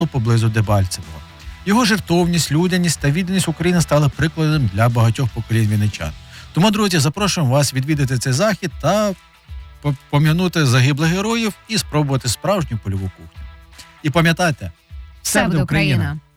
поблизу Дебальцевого. Його жертовність, людяність та відданість України стали прикладом для багатьох поколінь вінничан. Тому, друзі, запрошуємо вас відвідати цей захід та пом'янути загиблих героїв і спробувати справжню польову кухню. І пам'ятайте, все буде Україна!